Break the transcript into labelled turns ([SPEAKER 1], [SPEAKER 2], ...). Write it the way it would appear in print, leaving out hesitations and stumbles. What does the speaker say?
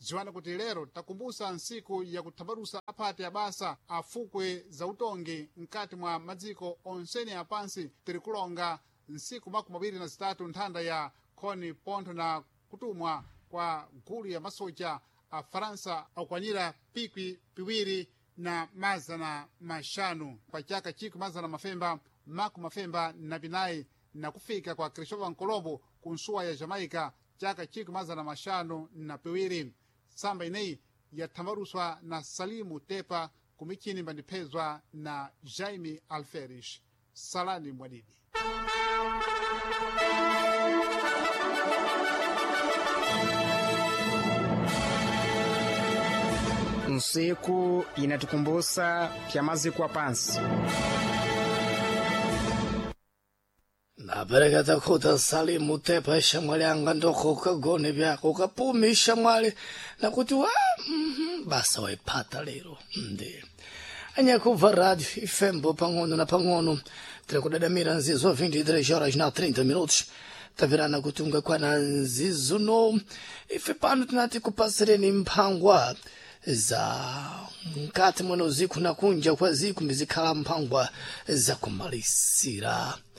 [SPEAKER 1] ziwana kuti lero takumbusa nsiku ya kuthambalusa aphati abasa afukwe za utongi mkati mwa madziko onsene apansi tiri kulonga nsiku 23 nthanda ya khoni pontho na kutumwa kwa gulu ya masoja a faransa akwanira pikwi piwiri na mazana maxanu pa chaka chiko mazana mafemba maku mafemba na pinayi na kufika kwa Cristóvão Colombo ku nsuwa ya Jamaica chaka chiko mazana maxanu na piwiri. Samba ineyi yathambaruswa na Salimu Tepa kumichini mbandipezwa na Jaime Alferes. Salani Mwadidi.
[SPEAKER 2] Nsiku inatukumbusa pya maziko a pansi.
[SPEAKER 3] Napereka kuta Salimu Tepa shamwali anga ndoko kagone vyako kapumi shamwali na kuti wa basa waipata lero ndi anyakuva radio ifembo pang'ono na pang'ono tira kudadamira nzizo 23 horas na 30 minutos tavirana kutunga kwa na nzizo no ife pano tinati kupasireni mphangwa za mkati mweno ziku na kunja kwa ziku mizikhala mphangwa za kumalisira